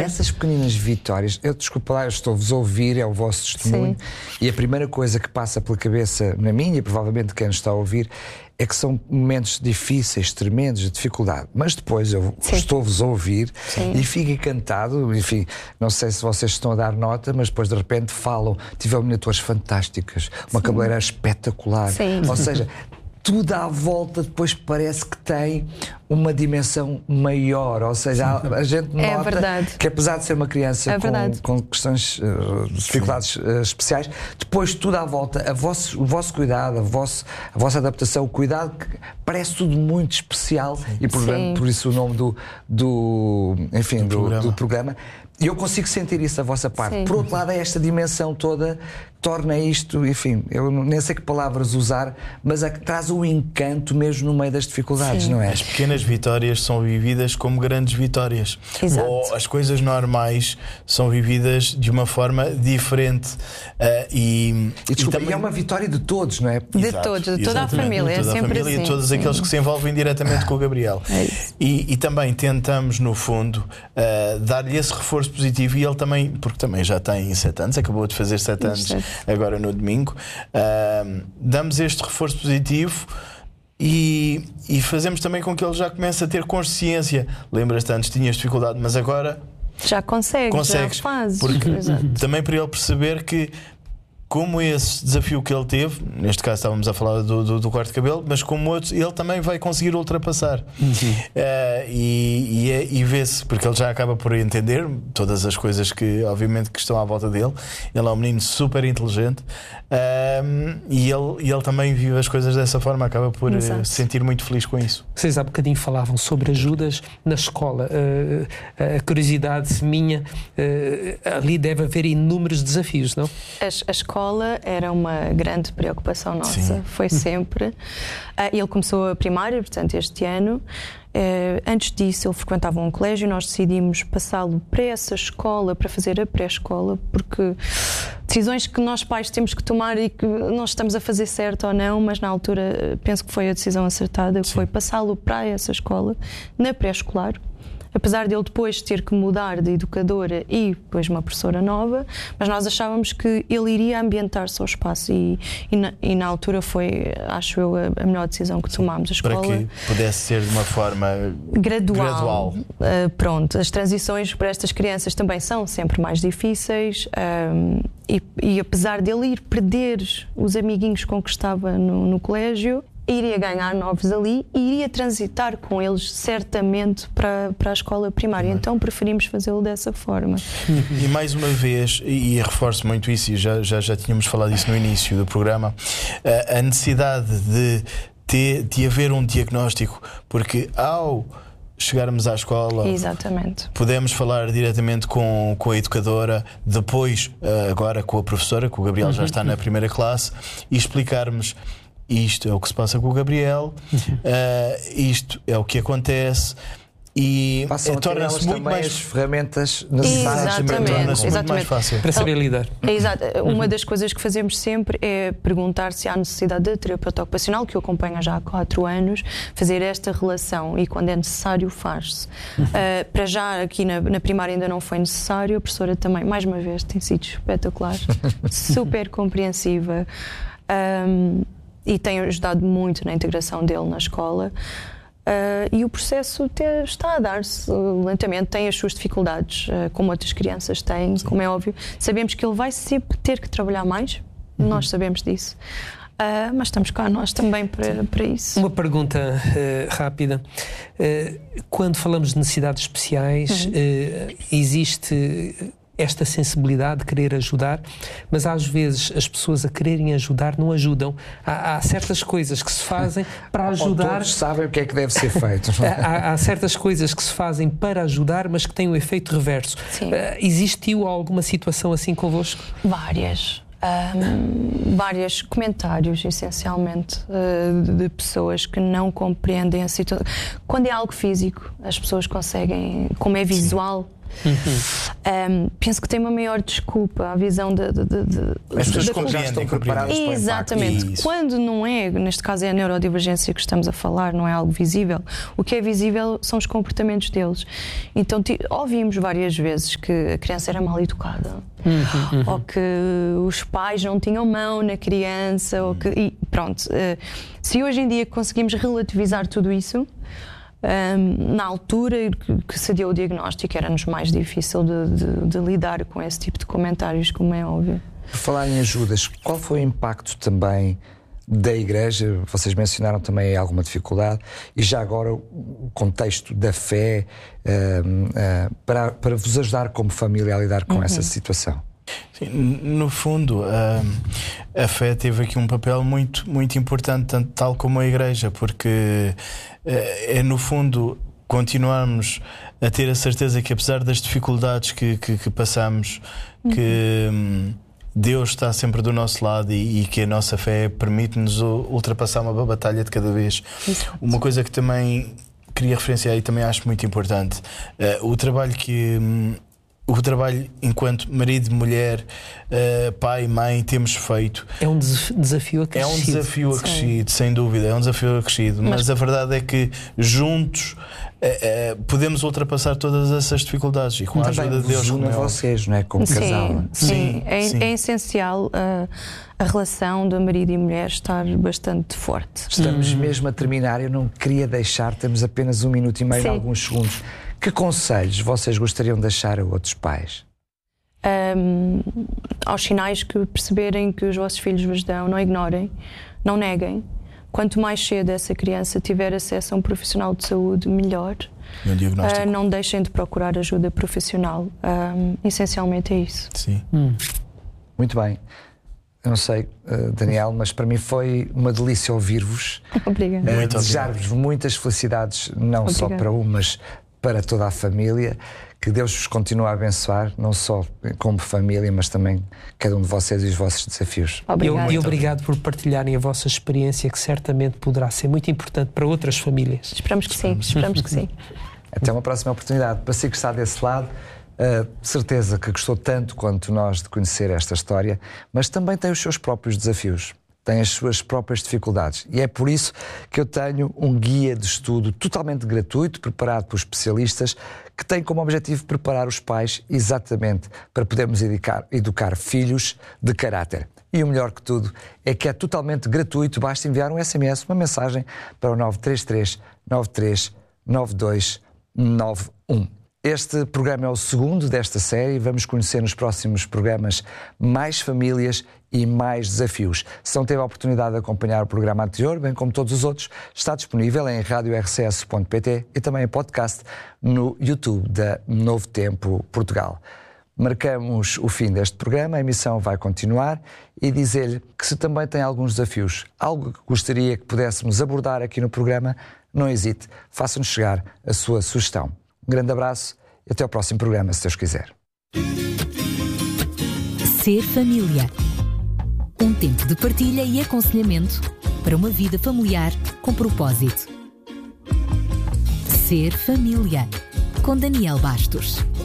essas pequeninas vitórias, desculpa lá, eu estou-vos a ouvir, é o vosso testemunho, e a primeira coisa que passa pela cabeça na minha e provavelmente quem nos está a ouvir é que são momentos difíceis, tremendos, de dificuldade. Mas depois eu estou-vos a ouvir e fico encantado. Enfim, não sei se vocês estão a dar nota, mas depois de repente falam. Tiveram miniaturas fantásticas, uma cabeleireira espetacular. Ou seja, tudo à volta depois parece que tem uma dimensão maior, ou seja, a gente nota que apesar de ser uma criança com questões, dificuldades especiais, depois tudo à volta, o vosso cuidado, a vossa adaptação, o cuidado, parece tudo muito especial e por isso o nome do programa. E eu consigo sentir isso da vossa parte. Por outro lado, é esta dimensão toda que torna isto, enfim, eu nem sei que palavras usar, mas a que traz o encanto mesmo no meio das dificuldades, não é? As pequenas vitórias são vividas como grandes vitórias. Ou as coisas normais são vividas de uma forma diferente. E é uma vitória de todos, não é? De toda a família. De toda a família e todos aqueles que se envolvem diretamente com o Gabriel. E também tentamos, no fundo, dar-lhe esse reforço positivo, e ele também, porque também já tem 7 anos, acabou de fazer 7 anos agora no domingo, damos este reforço positivo e fazemos também com que ele já comece a ter consciência. Lembras-te, antes tinhas dificuldade, mas agora já consegues. Já fazes, porque também para ele perceber que, como esse desafio que ele teve, neste caso estávamos a falar do corte de cabelo, mas como outros, ele também vai conseguir ultrapassar. E vê-se, porque ele já acaba por entender todas as coisas que, obviamente, que estão à volta dele. Ele é um menino super inteligente, e ele também vive as coisas dessa forma, acaba por se sentir muito feliz com isso. Vocês há bocadinho falavam sobre ajudas na escola. A curiosidade minha, ali deve haver inúmeros desafios, não? A escola era uma grande preocupação nossa, foi sempre. Ele começou a primária, portanto, este ano. Antes disso, ele frequentava um colégio e nós decidimos passá-lo para essa escola, para fazer a pré-escola, porque decisões que nós pais temos que tomar e que nós estamos a fazer certo ou não, mas na altura penso que foi a decisão acertada, foi passá-lo para essa escola, na pré-escolar. Apesar de ele depois ter que mudar de educadora e depois uma professora nova, mas nós achávamos que ele iria ambientar-se ao espaço e na altura foi, acho eu, a melhor decisão que tomámos. A escola, para que pudesse ser de uma forma gradual. Pronto, as transições para estas crianças também são sempre mais difíceis, e apesar dele ir perder os amiguinhos com que estava no colégio, iria ganhar novos ali e iria transitar com eles certamente para a escola primária. Então preferimos fazê-lo dessa forma. E mais uma vez, e reforço muito isso, e já tínhamos falado isso no início do programa, a necessidade de haver um diagnóstico, porque ao chegarmos à escola, podemos falar diretamente com a educadora, depois agora com a professora, que o Gabriel já está na primeira classe, e explicarmos: isto é o que se passa com o Gabriel, isto é o que acontece, e torna-se muito mais as ferramentas necessárias, torna-se muito mais fácil para saber lidar. Exato. Uma das coisas que fazemos sempre é perguntar se há necessidade de terapeuta ocupacional, que eu acompanho já há 4 anos, fazer esta relação, e quando é necessário faz-se. Para já aqui na primária ainda não foi necessário. A professora também, mais uma vez, tem sido espetacular, super compreensiva, e tem ajudado muito na integração dele na escola. E o processo está a dar-se lentamente, tem as suas dificuldades, como outras crianças têm, como é óbvio. Sabemos que ele vai sempre ter que trabalhar mais, nós sabemos disso, mas estamos cá nós também para isso. Uma pergunta rápida. Quando falamos de necessidades especiais, existe esta sensibilidade de querer ajudar, mas às vezes as pessoas a quererem ajudar não ajudam. Há certas coisas que se fazem para ajudar. Todos sabem o que é que deve ser feito. Há certas coisas que se fazem para ajudar, mas que têm um efeito reverso. Existiu alguma situação assim convosco? Várias. Vários comentários, essencialmente, de pessoas que não compreendem a situação. Quando é algo físico, as pessoas conseguem, como é visual, Penso que tem uma maior desculpa, a visão as pessoas como já estão preparadas para o impacto. Exatamente. Quando não é, neste caso é a neurodivergência que estamos a falar, não é algo visível. O que é visível são os comportamentos deles. Então ouvimos várias vezes que a criança era mal educada, ou que os pais não tinham mão na criança, ou que, e pronto. Se hoje em dia conseguimos relativizar tudo isso, na altura que se deu o diagnóstico era-nos mais difícil de lidar com esse tipo de comentários, como é óbvio. Por falar em ajudas, qual foi o impacto também da Igreja? Vocês mencionaram também alguma dificuldade, e já agora o contexto da fé para vos ajudar como família a lidar com essa situação. Sim, no fundo, a fé teve aqui um papel muito, muito importante, tal como a Igreja, porque é no fundo continuarmos a ter a certeza que, apesar das dificuldades que passamos, que Deus está sempre do nosso lado e que a nossa fé permite-nos ultrapassar uma batalha de cada vez. Exato. Uma coisa que também queria referenciar e também acho muito importante, o trabalho enquanto marido, mulher, pai, mãe temos feito. É um desafio acrescido. É um desafio acrescido, sem dúvida, é um desafio acrescido. Mas a verdade é que juntos podemos ultrapassar todas essas dificuldades, e com a ajuda de Deus. Como vocês, não é? Como casal. Sim. É essencial a relação de marido e mulher estar bastante forte. Estamos mesmo a terminar, eu não queria deixar, temos apenas 1 minuto e meio, alguns segundos. Que conselhos vocês gostariam de deixar a outros pais? Aos sinais que perceberem que os vossos filhos vos dão, não ignorem, não neguem. Quanto mais cedo essa criança tiver acesso a um profissional de saúde, melhor. Não deixem de procurar ajuda profissional. Essencialmente é isso. Sim. Muito bem. Eu não sei, Daniel, mas para mim foi uma delícia ouvir-vos. Obrigada. Desejar-vos muitas felicidades, não só para mas para toda a família. Que Deus vos continue a abençoar, não só como família, mas também cada um de vocês e os vossos desafios. Obrigada. E obrigado por partilharem a vossa experiência, que certamente poderá ser muito importante para outras famílias. Esperamos que sim. Até uma próxima oportunidade. Para si que está desse lado, certeza que gostou tanto quanto nós de conhecer esta história, mas também tem os seus próprios desafios. Tem as suas próprias dificuldades, e é por isso que eu tenho um guia de estudo totalmente gratuito, preparado por especialistas, que tem como objetivo preparar os pais exatamente para podermos educar filhos de caráter. E o melhor que tudo é que é totalmente gratuito, basta enviar um SMS, uma mensagem para o 933 93 9291. Este programa é o segundo desta série e vamos conhecer nos próximos programas mais famílias e mais desafios. Se não teve a oportunidade de acompanhar o programa anterior, bem como todos os outros, está disponível em radiorcs.pt e também em podcast no YouTube da Novo Tempo Portugal. Marcamos o fim deste programa, a emissão vai continuar, e dizer-lhe que se também tem alguns desafios, algo que gostaria que pudéssemos abordar aqui no programa, não hesite, faça-nos chegar a sua sugestão. Um grande abraço e até ao próximo programa, se Deus quiser. Ser família. Um tempo de partilha e aconselhamento para uma vida familiar com propósito. Ser família. Com Daniel Bastos.